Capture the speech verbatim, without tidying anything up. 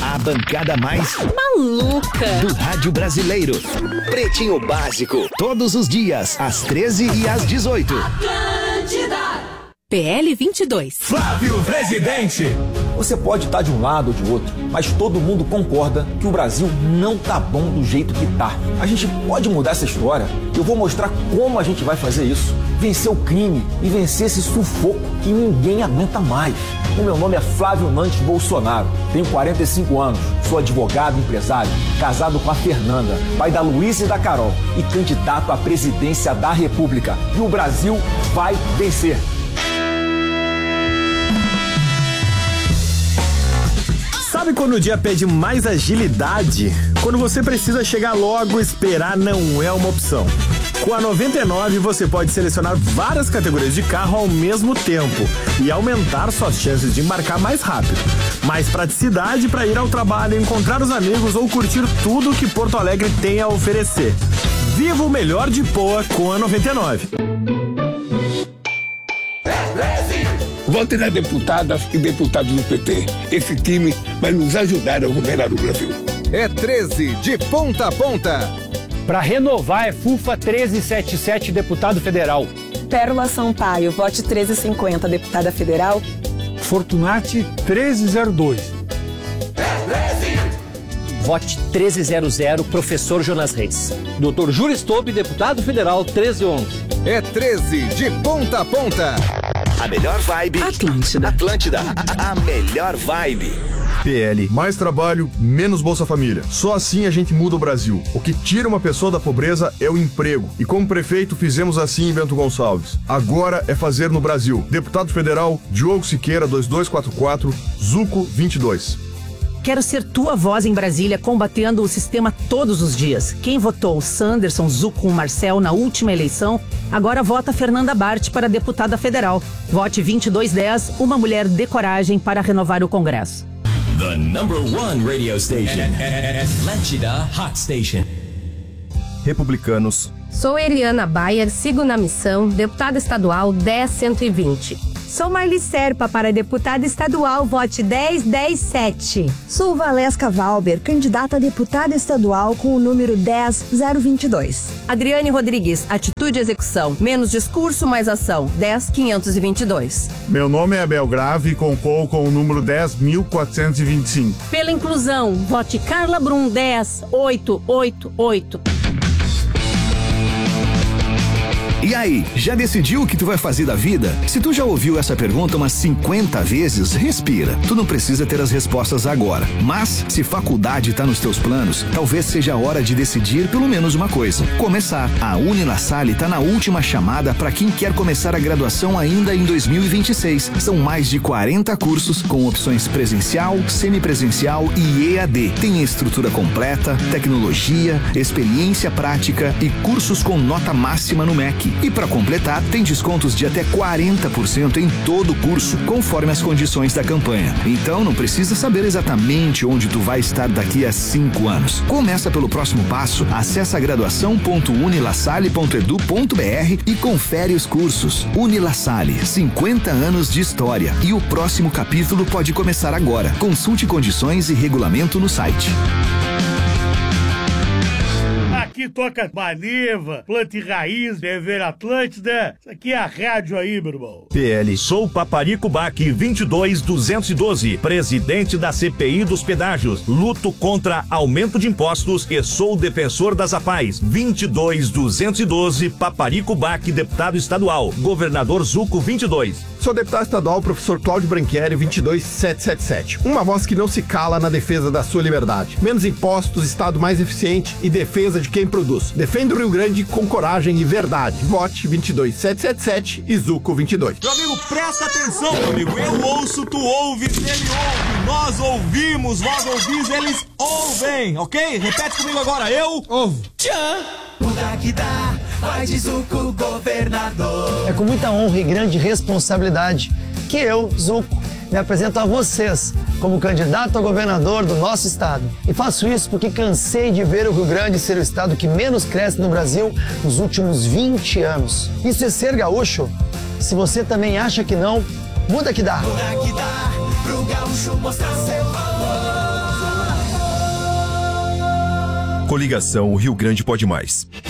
A bancada mais maluca do rádio brasileiro. Pretinho Básico, todos os dias, às treze e às dezoito. Atlântida. P L vinte e dois. Flávio Presidente. Você pode estar de um lado ou de outro, mas todo mundo concorda que o Brasil não tá bom do jeito que tá. A gente pode mudar essa história. Eu vou mostrar como a gente vai fazer isso. Vencer o crime e vencer esse sufoco que ninguém aguenta mais. O meu nome é Flávio Nantes Bolsonaro. Tenho quarenta e cinco anos, sou advogado e empresário, casado com a Fernanda, pai da Luísa e da Carol e candidato à presidência da República. E o Brasil vai vencer. Sabe quando o dia pede mais agilidade? Quando você precisa chegar logo, esperar não é uma opção. Com a noventa e nove você pode selecionar várias categorias de carro ao mesmo tempo e aumentar suas chances de embarcar mais rápido. Mais praticidade para ir ao trabalho, encontrar os amigos ou curtir tudo que Porto Alegre tem a oferecer. Viva o melhor de Poa com a noventa e nove. Vote nas deputadas e deputados do P T. Esse time vai nos ajudar a governar o Brasil. É treze, de ponta a ponta. Para renovar é FUFA treze setenta e sete, deputado federal. Pérola Sampaio, vote treze cinquenta, deputada federal. Fortunati treze zero dois. Vote treze zero zero, professor Jonas Reis. doutor Júlio Stolpe, deputado federal, treze onze. É treze, de ponta a ponta. A melhor vibe. Atlântida. Atlântida. A, a melhor vibe. P L. Mais trabalho, menos Bolsa Família. Só assim a gente muda o Brasil. O que tira uma pessoa da pobreza é o emprego. E como prefeito fizemos assim em Bento Gonçalves. Agora é fazer no Brasil. Deputado federal, Diogo Siqueira, dois dois quatro quatro, Zuco vinte e dois. Quero ser tua voz em Brasília, combatendo o sistema todos os dias. Quem votou Sanderson, Zuco com Marcel na última eleição, agora vota Fernanda Bart para deputada federal. Vote vinte e dois dez, uma mulher de coragem para renovar o Congresso. The number one radio station. Atlântida Hot Station. Republicanos. Sou Eliana Bayer, sigo na missão, deputada estadual dez cento e vinte. Sou Marli Serpa, para deputada estadual, vote dez dez sete. Sou Valesca Valber, candidata a deputada estadual com o número dez zero vinte e dois. Adriane Rodrigues, atitude e execução, menos discurso, mais ação, dez quinhentos e vinte e dois. Meu nome é Abel Grave e concorro com o número dez mil quatrocentos e vinte e cinco. Pela inclusão, vote Carla Brum, dez oito oito oito. E aí, já decidiu o que tu vai fazer da vida? Se tu já ouviu essa pergunta umas cinquenta vezes, respira. Tu não precisa ter as respostas agora. Mas, se faculdade tá nos teus planos, talvez seja a hora de decidir pelo menos uma coisa. Começar. A UniLaSalle tá na última chamada para quem quer começar a graduação ainda em dois mil e vinte e seis. São mais de quarenta cursos com opções presencial, semipresencial e E A D. Tem estrutura completa, tecnologia, experiência prática e cursos com nota máxima no M E C. E para completar, tem descontos de até quarenta por cento em todo o curso, conforme as condições da campanha. Então não precisa saber exatamente onde tu vai estar daqui a cinco anos. Começa pelo próximo passo, acessa graduação ponto unilasalle ponto edu ponto br e confere os cursos. UniLaSalle, cinquenta anos de história. E o próximo capítulo pode começar agora. Consulte condições e regulamento no site. Aqui toca Maniva, Planta e Raiz, Dever Atlântida. Isso aqui é a rádio aí, meu irmão. P L. Sou Paparico Baque, vinte e dois duzentos e doze, presidente da C P I dos pedágios. Luto contra aumento de impostos e sou defensor das A F A Is. vinte e dois duzentos e doze, Paparico Baque, deputado estadual. Governador Zuco, vinte e dois. Sou deputado estadual, professor Cláudio Branchieri, vinte e dois setecentos e setenta e sete. Uma voz que não se cala na defesa da sua liberdade. Menos impostos, Estado mais eficiente e defesa de quem produz. Defenda o Rio Grande com coragem e verdade. Vote vinte e dois setecentos e setenta e sete e Zuco vinte e dois. Meu amigo, presta atenção, meu amigo. Eu ouço, tu ouves, ele ouve. Nós ouvimos, vós ouvis, eles ouvem, ok? Repete comigo agora. Eu ouvo. Tchan! Muda que dá, vai de Zuco governador. É com muita honra e grande responsabilidade que eu, Zuco, me apresento a vocês como candidato a governador do nosso estado. E faço isso porque cansei de ver o Rio Grande ser o estado que menos cresce no Brasil nos últimos vinte anos. Isso é ser gaúcho? Se você também acha que não, muda que dá. Muda que dá, pro gaúcho mostrar seu valor. Coligação Rio Grande Pode Mais.